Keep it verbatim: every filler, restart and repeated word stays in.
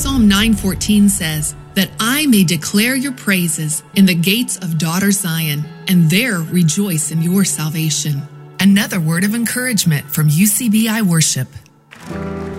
Psalm nine fourteen says, that I may declare your praises in the gates of daughter Zion, and there rejoice in your salvation. Another word of encouragement from U C B I Worship.